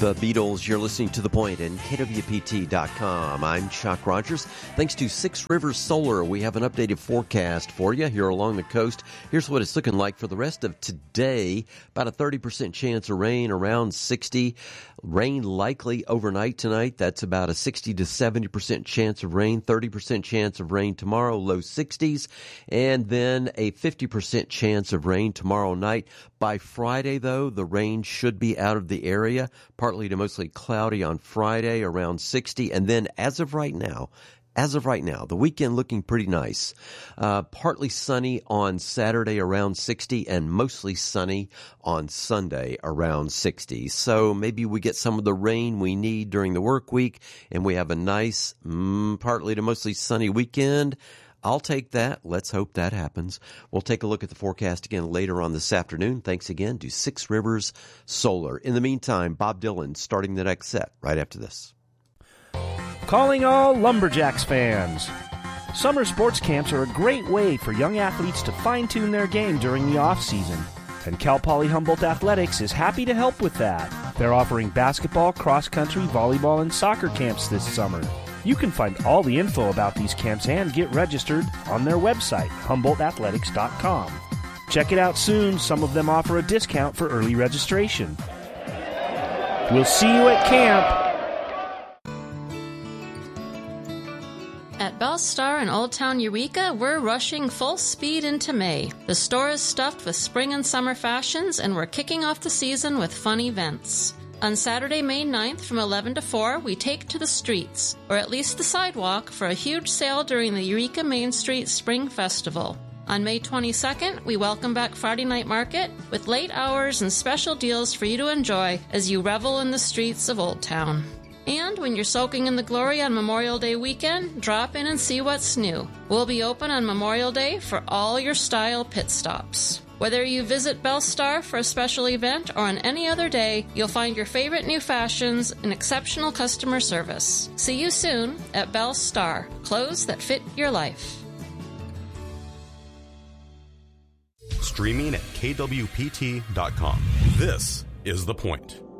The Beatles, you're listening to The Point and KWPT.com. I'm Chuck Rogers. Thanks to Six Rivers Solar, we have an updated forecast for you here along the coast. Here's what it's looking like for the rest of today. About a 30% chance of rain, around 60. Rain likely overnight tonight. That's about a 60 to 70% chance of rain. 30% chance of rain tomorrow, low 60s. And then a 50% chance of rain tomorrow night. By Friday, though, the rain should be out of the area. Partly to mostly cloudy on Friday, around 60. And then as of right now, the weekend looking pretty nice. Partly sunny on Saturday, around 60, and mostly sunny on Sunday, around 60. So maybe we get some of the rain we need during the work week, and we have a nice, partly to mostly sunny weekend. I'll take that. Let's hope that happens. We'll take a look at the forecast again later on this afternoon. Thanks again to Six Rivers Solar. In the meantime, Bob Dylan starting the next set right after this. Calling all Lumberjacks fans. Summer sports camps are a great way for young athletes to fine-tune their game during the off-season. And Cal Poly Humboldt Athletics is happy to help with that. They're offering basketball, cross-country, volleyball, and soccer camps this summer. You can find all the info about these camps and get registered on their website, HumboldtAthletics.com. Check it out soon. Some of them offer a discount for early registration. We'll see you at camp. At Bell Star in Old Town Eureka, we're rushing full speed into May. The store is stuffed with spring and summer fashions, and we're kicking off the season with fun events. On Saturday, May 9th from 11 to 4, we take to the streets, or at least the sidewalk, for a huge sale during the Eureka Main Street Spring Festival. On May 22nd, we welcome back Friday Night Market with late hours and special deals for you to enjoy as you revel in the streets of Old Town. And when you're soaking in the glory on Memorial Day weekend, drop in and see what's new. We'll be open on Memorial Day for all your style pit stops. Whether you visit Bell Star for a special event or on any other day, you'll find your favorite new fashions and exceptional customer service. See you soon at Bell Star, clothes that fit your life. Streaming at KWPT.com. This is The Point.